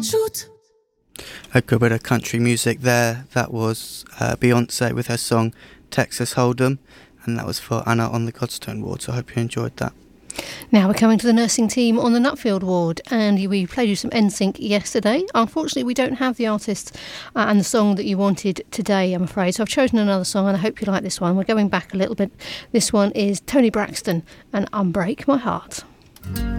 Shoot. A good bit of country music there. That was Beyonce with her song Texas Hold'em, and that was for Anna on the Godstone ward, so I hope you enjoyed that. Now we're coming to the nursing team on the Nutfield ward, and we played you some NSYNC yesterday. Unfortunately, we don't have the artist and the song that you wanted today, I'm afraid, so I've chosen another song, and I hope you like this one. We're going back a little bit. This one is Tony Braxton and Unbreak My Heart.